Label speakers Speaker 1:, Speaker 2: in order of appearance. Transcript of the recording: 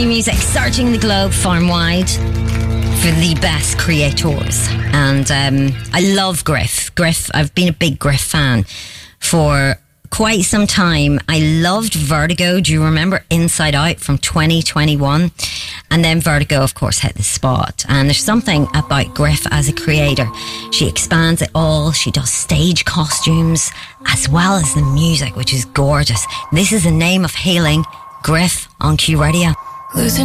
Speaker 1: Music, searching the globe far and wide for the best creators. And I love Griff. I've been a big Griff fan for quite some time. I loved Vertigo. Do you remember Inside Out from 2021? And then Vertigo, of course, hit the spot. And there's something about Griff as a creator. She expands it all. She does stage costumes as well as the music, which is gorgeous. This is The Name of Healing, Griff on Q Radio.